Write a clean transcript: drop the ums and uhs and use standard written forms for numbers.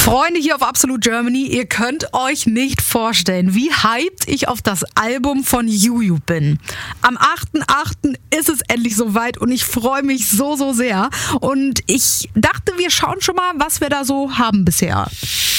Freunde hier auf Absolute Germany, ihr könnt euch nicht vorstellen, wie hyped ich auf das Album von Juju bin. Am 8.8. ist es endlich soweit und ich freue mich so sehr. Und ich dachte, wir schauen schon mal, was wir da so haben bisher.